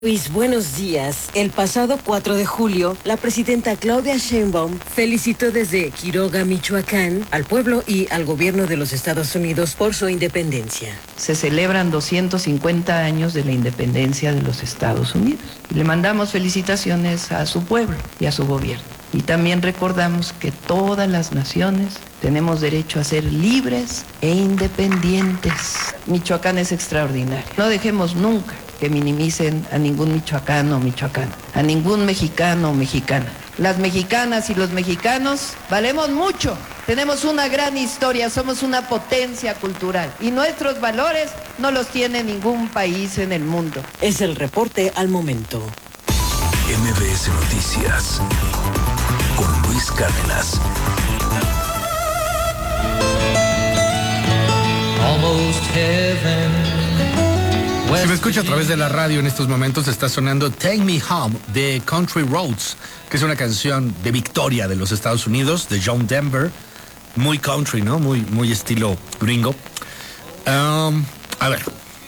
Luis, buenos días. El pasado 4 de julio, la presidenta Claudia Sheinbaum felicitó desde Quiroga, Michoacán, al pueblo y al gobierno de los Estados Unidos por su independencia. Se celebran 250 años de la independencia de los Estados Unidos. Le mandamos felicitaciones a su pueblo y a su gobierno. Y también recordamos que todas las naciones tenemos derecho a ser libres e independientes. Michoacán es extraordinario. No dejemos nunca que minimicen a ningún michoacano o michoacana, a ningún mexicano o mexicana. Las mexicanas y los mexicanos valemos mucho, tenemos una gran historia, somos una potencia cultural y nuestros valores no los tiene ningún país en el mundo. Es el reporte al momento. MBS Noticias con Luis Cárdenas. Almost heaven. Si me escucha a través de la radio en estos momentos, está sonando Take Me Home de Country Roads, que es una canción de victoria de los Estados Unidos, de John Denver. Muy country, ¿no? Muy estilo gringo. A ver.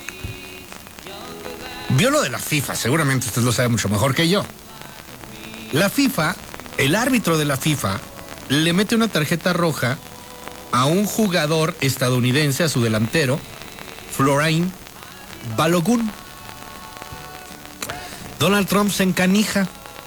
Vio lo de la FIFA, seguramente usted lo sabe mucho mejor que yo. La FIFA, el árbitro de la FIFA, le mete una tarjeta roja a un jugador estadounidense, a su delantero, Florent Balogun. Donald Trump se encanija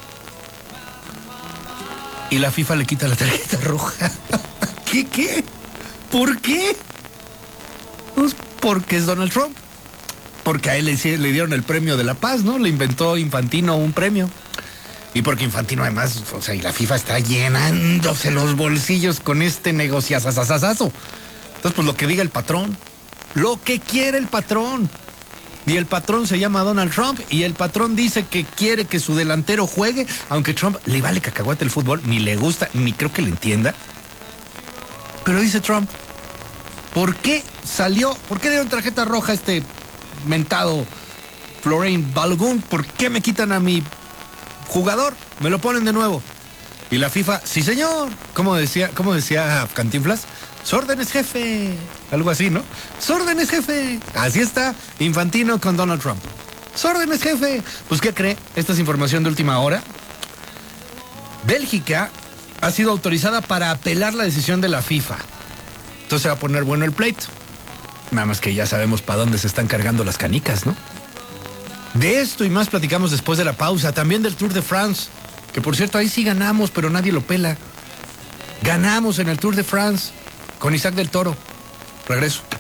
y la FIFA le quita la tarjeta roja. ¿Qué? ¿Por qué? Pues porque es Donald Trump. Porque a él le dieron el premio de la paz, ¿no? Le inventó Infantino un premio. Y porque Infantino además, o sea, y la FIFA está llenándose los bolsillos con este negociazazazazo. Entonces, pues lo que diga el patrón, lo que quiere el patrón. Y el patrón se llama Donald Trump y el patrón dice que quiere que su delantero juegue, aunque Trump le vale cacahuate el fútbol, ni le gusta, ni creo que le entienda. Pero dice Trump, ¿por qué dieron tarjeta roja a este mentado Florent Balogun? ¿Por qué me quitan a mi jugador? Me lo ponen de nuevo. Y la FIFA, sí señor, ¿cómo decía Cantinflas? ¡Sórdenes, jefe! Algo así, ¿no? ¡Sórdenes, jefe! Así está Infantino con Donald Trump. ¡Sórdenes, jefe! Pues, ¿qué cree? Esta es información de última hora. Bélgica ha sido autorizada para apelar la decisión de la FIFA. Entonces se va a poner bueno el pleito. Nada más que ya sabemos para dónde se están cargando las canicas, ¿no? De esto y más platicamos después de la pausa. También del Tour de France, que por cierto ahí sí ganamos, pero nadie lo pela. Ganamos en el Tour de France con Isaac del Toro. Regreso.